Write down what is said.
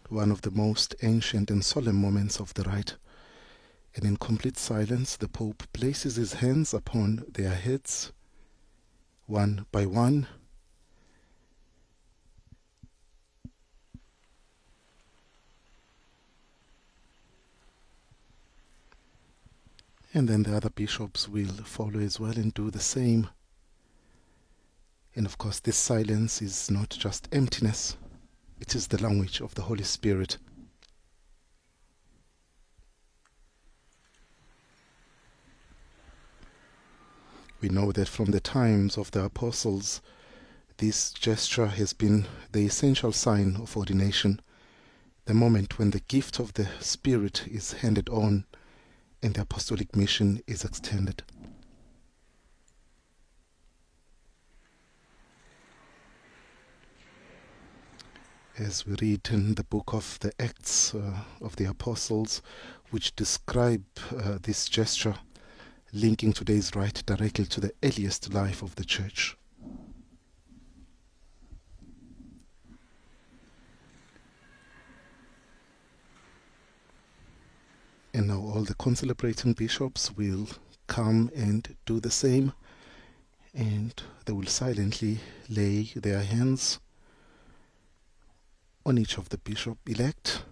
one of the most ancient and solemn moments of the rite. And in complete silence, the Pope places his hands upon their heads, one by one, and then the other bishops will follow as well and do the same. And of course, this silence is not just emptiness, it is the language of the Holy Spirit. We know that from the times of the apostles, this gesture has been the essential sign of ordination, the moment when the gift of the Spirit is handed on and the apostolic mission is extended. As we read in the book of the Acts of the Apostles, which describe this gesture, linking today's rite directly to the earliest life of the Church. And now all the concelebrating bishops will come and do the same, and they will silently lay their hands on each of the bishop-elect,